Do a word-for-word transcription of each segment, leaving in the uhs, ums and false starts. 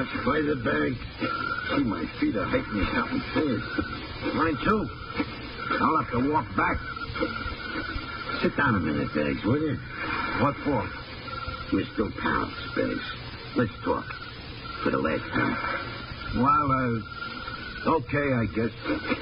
much further, Bag? See, my feet are hurting me something fast. Mine, too. I'll have to walk back. Sit down a minute, Bags, will you? What for? We're still pals, Bags. Let's talk. For the last time. Well, uh, okay, I guess.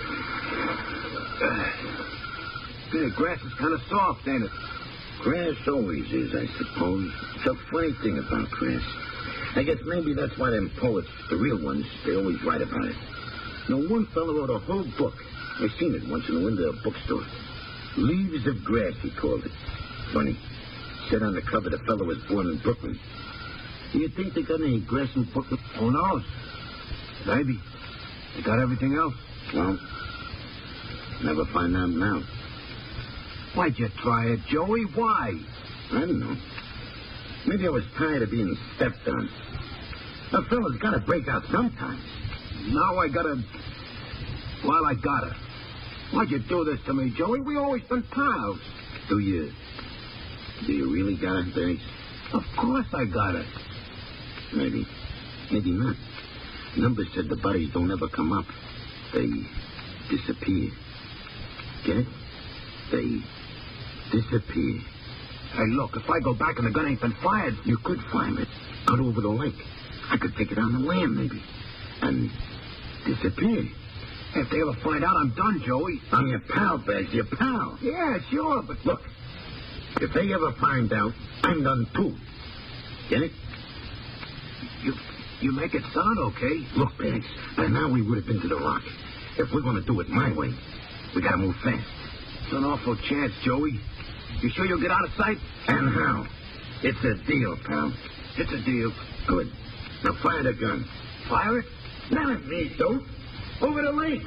Uh, the grass is kind of soft, ain't it? Grass always is, I suppose. It's a funny thing about grass. I guess maybe that's why them poets, the real ones, they always write about it. You know, one fellow wrote a whole book. I seen it once in the window of a bookstore. Leaves of Grass, he called it. Funny. Said on the cover the fellow was born in Brooklyn. Do you think they got any grass in Brooklyn? Who knows? Maybe. They got everything else. Well, never find out now. Why'd you try it, Joey? Why? I don't know. Maybe I was tired of being stepped on. A fella's got to break out sometimes. Now I gotta... Well, I gotta. Why'd you do this to me, Joey? We always been pals. Do you... Do you really got it, Bags? Of course I got it. Maybe. Maybe not. Numbers said the bodies don't ever come up. They disappear. Get it? They disappear. Hey, look, if I go back and the gun ain't been fired... You could find it out over the lake. I could take it on the land, maybe. And disappear. If they ever find out, I'm done, Joey. I'm your pal, Bags, your pal. Yeah, sure, but... Look, if they ever find out, I'm done, too. Get it? You you make it sound okay. Look, Bags, by now we would have been to the rock. If we're going to do it my way, we got to move fast. It's an awful chance, Joey. You sure you'll get out of sight? And how? It's a deal, pal. It's a deal. Good. Now fire the gun. Fire it? Not at me, Dope. Over the lake.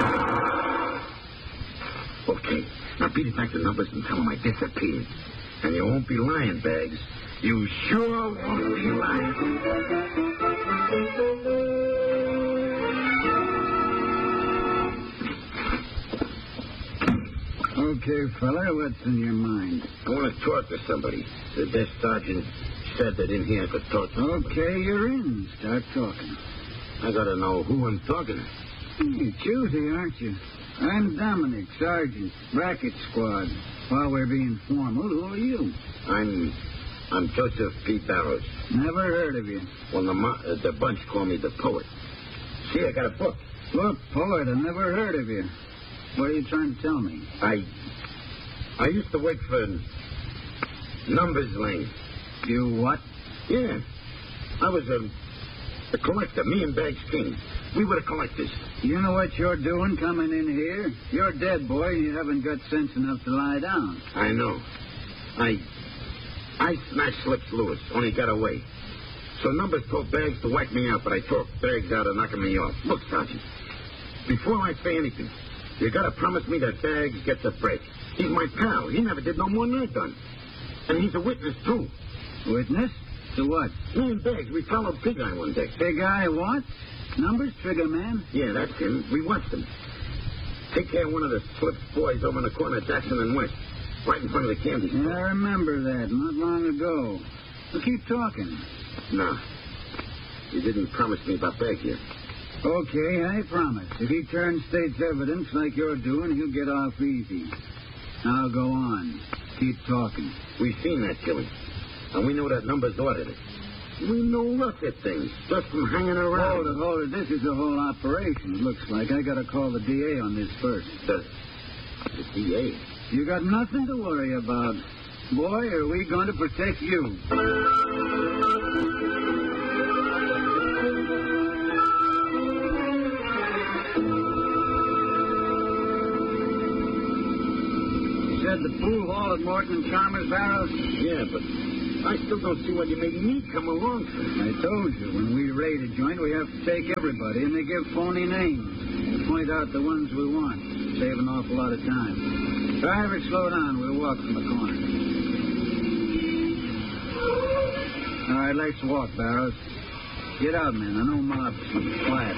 Okay. Now beat it back to Numbers and tell them I disappeared. And you won't be lying, Bags. You sure won't be lying. Okay, fella, what's in your mind? I want to talk to somebody. The desk sergeant said that in here I could talk to somebody. Okay, you're in. Start talking. I got to know who I'm talking to. You're choosy, aren't you? I'm Dominic, Sergeant, Bracket Squad. While we're being formal, who are you? I'm I'm Joseph P. Barrows. Never heard of you. Well, the, mo- uh, the bunch call me the poet. See, I got a book. Look, poet, I never heard of you. What are you trying to tell me? I I used to work for Numbers Lane. You what? Yeah. I was a, a collector, me and Bags King. We were the collectors. You know what you're doing coming in here? You're dead, boy, and you haven't got sense enough to lie down. I know. I I smashed Slips Lewis, only got away. So Numbers told Bags to whack me out, but I talked Bags out of knocking me off. Look, Sergeant, before I say anything, you gotta promise me that Bags gets a break. He's my pal. He never did no more than I done. And he's a witness, too. Witness? To what? Me and Bags, we followed Big Eye one day. Big Eye what? Numbers, Trigger Man? Yeah, that's him. We watched him. Take care of one of the Slips boys over in the corner of Jackson and West. Right in front of the candy store. Yeah, I remember that. Not long ago. Well, keep talking. No. You didn't promise me about Bags yet. Okay, I promise. If he turns state's evidence like you're doing, he'll get off easy. Now go on. Keep talking. We've seen that killing. And we know that Numbers ordered it. We know lots of things, just from hanging around. Hold it, hold it. This is a whole operation, it looks like. I gotta call the D A on this first. The, the D A? You got nothing to worry about. Boy, are we going to protect you. The pool hall at Morton and Chalmers, Barrows? Yeah, but I still don't see why you made me come along. I told you, when we raid a joint, we have to take everybody, and they give phony names. We point out the ones we want. Save an awful lot of time. Driver, slow down. We'll walk from the corner. All right, let's walk, Barrows. Get out, man. I know mob's quiet.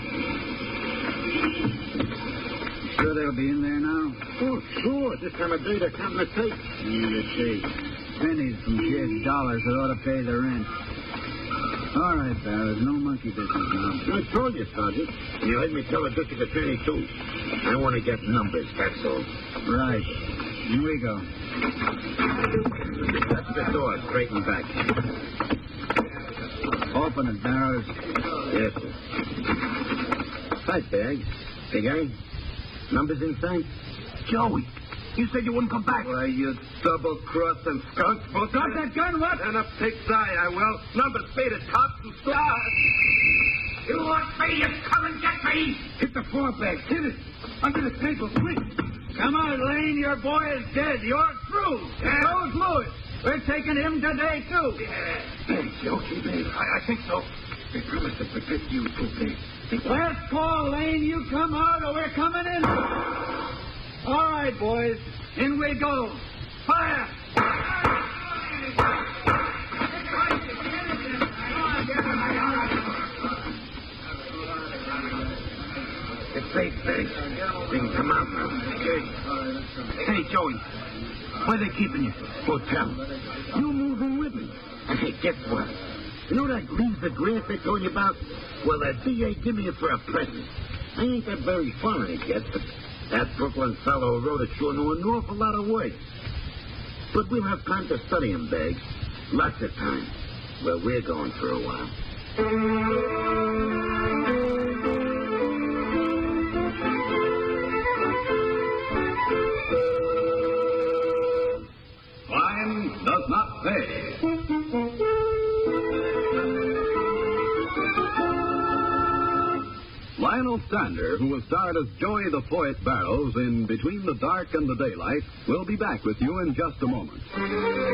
Sure they'll be in there now? Oh, sure. This time of day, they're counting the tape. Yeah, the tape. Pennies from kids, dollars that ought to pay the rent. All right, Barrows, no monkey business now. I told you, Sergeant. And you heard me tell the district attorney, too. I want to get numbers, that's all. Right. Here we go. That's the door, straight and back. Open it, Barrows. Yes, sir. Hi, Bags. Big guy. Numbers inside? Joey, you said you wouldn't come back. Why, you double-crossing skunk. Both Drop that gun, what? And a pig's eye, I will. Numbers faded tops and stars. You want me? You come and get me. Hit the floor, Bags. Hit it. Under the table, quick. Come on, Lane. Your boy is dead. You're through. Yeah. So's Lewis. We're taking him today, too. Yeah. Bags, okay, Bags. I, I think so. They promised to protect you, too, Bags. Last call, Lane. You come out or we're coming in. All right, boys. In we go. Fire! It's safe, Bags. They can come out now. Okay. Hey, Joey. Where they keeping you? Hotel. You move in with me. Hey, guess what? You know that Lisa Grant I told you about? Well, that D A give me it for a present. I ain't that very fond of it yet, but that Brooklyn fellow who wrote it sure knew an awful lot of words. But we'll have time to study him, Bags. Lots of time. Well, we're going for a while. Crime does not pay. Lionel Stander, who was starred as Joey the Poet Barrows in Between the Dark and the Daylight, will be back with you in just a moment.